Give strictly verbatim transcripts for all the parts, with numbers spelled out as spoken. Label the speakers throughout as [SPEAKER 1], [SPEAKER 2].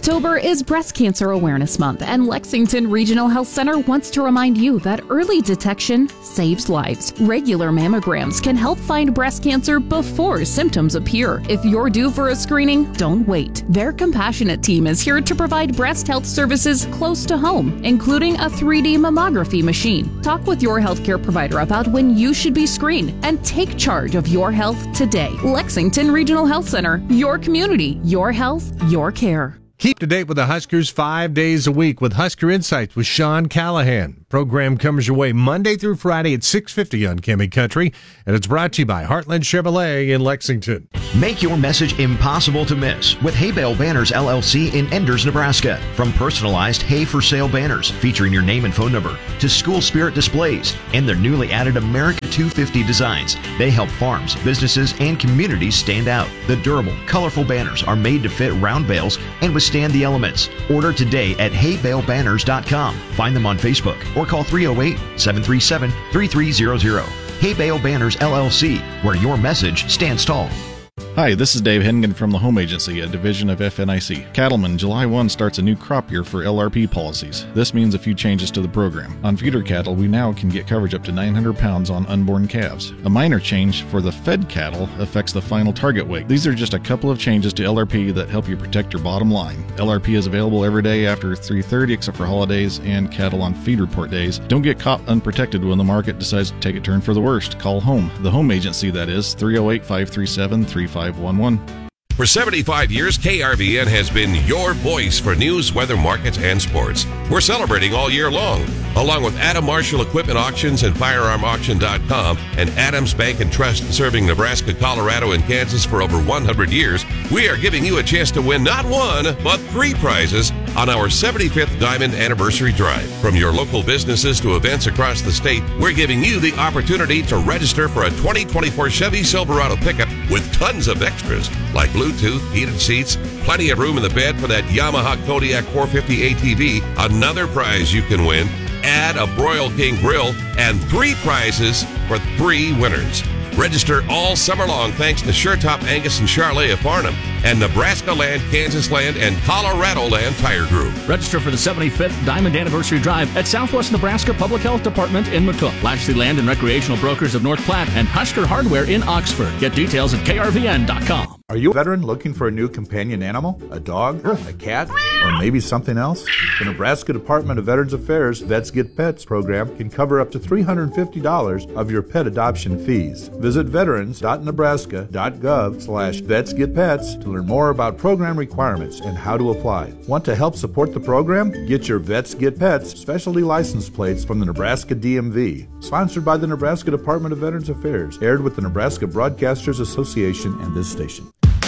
[SPEAKER 1] October is Breast Cancer Awareness Month, and Lexington Regional Health Center wants to remind you that early detection saves lives. Regular mammograms can help find breast cancer before symptoms appear. If you're due for a screening, don't wait. Their compassionate team is here to provide breast health services close to home, including a three D mammography machine. Talk with your healthcare provider about when you should be screened and take charge of your health today. Lexington Regional Health Center, your community, your health, your care.
[SPEAKER 2] Keep to date with the Huskers five days a week with Husker Insights with Sean Callahan. Program comes your way Monday through Friday at six fifty on Cammie Country, and it's brought to you by Heartland Chevrolet in Lexington.
[SPEAKER 3] Make your message impossible to miss with Hay Bale Banners L L C in Enders, Nebraska. From personalized hay for sale banners featuring your name and phone number to school spirit displays and their newly added America two fifty designs, they help farms, businesses, and communities stand out. The durable, colorful banners are made to fit round bales and withstand the elements. Order today at hay bale banners dot com. Find them on Facebook or call three oh eight, seven three seven, three three zero zero. Hay Bale Banners L L C, where your message stands tall.
[SPEAKER 4] Hi, this is Dave Hennigan from the Home Agency, a division of F N I C. Cattlemen, July first starts a new crop year for L R P policies. This means a few changes to the program. On feeder cattle, we now can get coverage up to nine hundred pounds on unborn calves. A minor change for the fed cattle affects the final target weight. These are just a couple of changes to L R P that help you protect your bottom line. L R P is available every day after three thirty except for holidays and cattle on feed report days. Don't get caught unprotected when the market decides to take a turn for the worst. Call home. The Home Agency, that is, three oh eight, five three seven, three five one one.
[SPEAKER 5] For seventy-five years, K R V N has been your voice for news, weather, markets, and sports. We're celebrating all year long. Along with Adam Marshall Equipment Auctions and firearm auction dot com and Adams Bank and Trust serving Nebraska, Colorado, and Kansas for over one hundred years, we are giving you a chance to win not one, but three prizes on our seventy-fifth Diamond Anniversary Drive. From your local businesses to events across the state, we're giving you the opportunity to register for a twenty twenty-four Chevy Silverado pickup with tons of extras like Bluetooth, heated seats, plenty of room in the bed for that Yamaha Kodiak four fifty A T V, another prize you can win, add a Broil King grill, and three prizes for three winners. Register all summer long thanks to SureTop Angus and Charlet of Farnham and Nebraska Land, Kansas Land, and Colorado Land Tire Group.
[SPEAKER 6] Register for the seventy-fifth Diamond Anniversary Drive at Southwest Nebraska Public Health Department in McCook, Lashley Land and Recreational Brokers of North Platte, and Husker Hardware in Oxford. Get details at K R V N dot com.
[SPEAKER 7] Are you a veteran looking for a new companion animal? A dog? A cat? Or maybe something else? The Nebraska Department of Veterans Affairs Vets Get Pets program can cover up to three hundred fifty dollars of your pet adoption fees. Visit veterans dot nebraska dot gov slash vets get pets to learn more about program requirements and how to apply. Want to help support the program? Get your Vets Get Pets specialty license plates from the Nebraska D M V. Sponsored by the Nebraska Department of Veterans Affairs. Aired with the Nebraska Broadcasters Association and this station.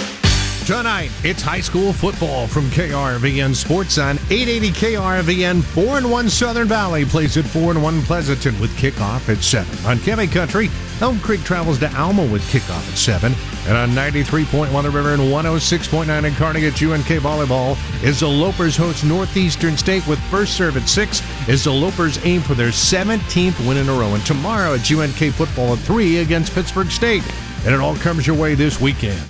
[SPEAKER 2] Tonight, it's high school football from K R V N Sports on eight eighty K R V N. four and one Southern Valley plays at four and one Pleasanton with kickoff at seven. On Cammie Country, Elm Creek travels to Alma with kickoff at seven. And on ninety-three point one The River and one oh six point nine in Kearney at U N K Volleyball is the Lopers host Northeastern State with first serve at six as the Lopers aim for their seventeenth win in a row. And tomorrow it's U N K football at three against Pittsburgh State. And it all comes your way this weekend.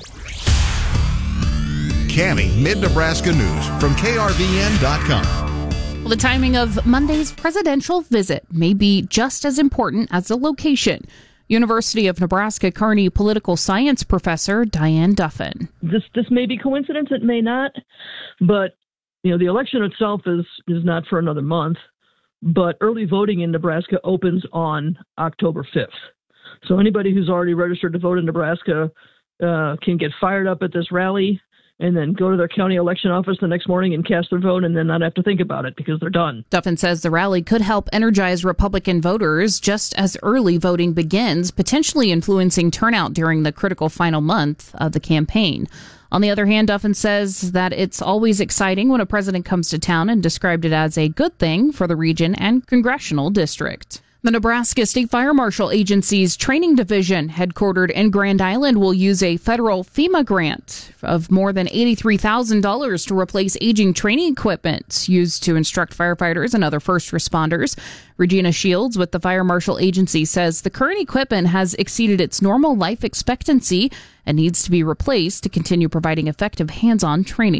[SPEAKER 8] Cammie Mid-Nebraska News from K R V N dot com.
[SPEAKER 1] Well, the timing of Monday's presidential visit may be just as important as the location. University of Nebraska Kearney political science professor Diane Duffin.
[SPEAKER 9] This this may be coincidence, it may not, but you know the election itself is is not for another month, but early voting in Nebraska opens on October fifth. So anybody who's already registered to vote in Nebraska uh, can get fired up at this rally and then go to their county election office the next morning and cast their vote and then not have to think about it because they're done.
[SPEAKER 1] Duffin says the rally could help energize Republican voters just as early voting begins, potentially influencing turnout during the critical final month of the campaign. On the other hand, Duffin says that it's always exciting when a president comes to town and described it as a good thing for the region and congressional district. The Nebraska State Fire Marshal Agency's training division, headquartered in Grand Island, will use a federal FEMA grant of more than eighty-three thousand dollars to replace aging training equipment used to instruct firefighters and other first responders. Regina Shields with the Fire Marshal Agency says the current equipment has exceeded its normal life expectancy and needs to be replaced to continue providing effective hands-on training.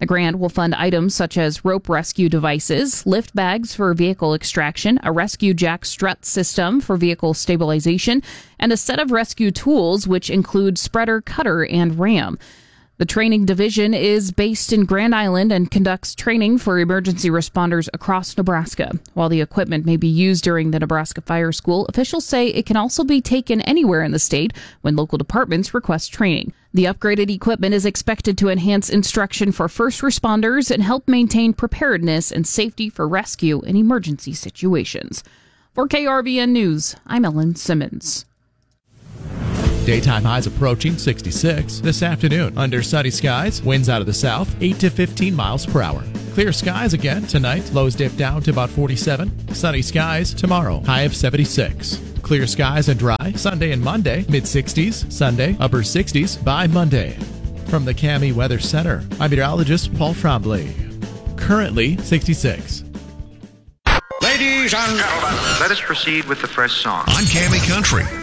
[SPEAKER 1] The grant will fund items such as rope rescue devices, lift bags for vehicle extraction, a rescue jack strut system for vehicle stabilization, and a set of rescue tools which include spreader, cutter, and ram. The training division is based in Grand Island and conducts training for emergency responders across Nebraska. While the equipment may be used during the Nebraska Fire School, officials say it can also be taken anywhere in the state when local departments request training. The upgraded equipment is expected to enhance instruction for first responders and help maintain preparedness and safety for rescue in emergency situations. For K R V N News, I'm Ellen Simmons.
[SPEAKER 10] Daytime highs approaching sixty-six. This afternoon, under sunny skies, winds out of the south, eight to fifteen miles per hour. Clear skies again tonight, lows dip down to about forty-seven. Sunny skies tomorrow, high of seventy-six. Clear skies and dry, Sunday and Monday, mid-sixties. Sunday, upper sixties by Monday. From the Cami Weather Center, I'm meteorologist Paul Trombley. Currently sixty-six.
[SPEAKER 8] Ladies and gentlemen,
[SPEAKER 11] let us proceed with the first song.
[SPEAKER 8] On Cami Country.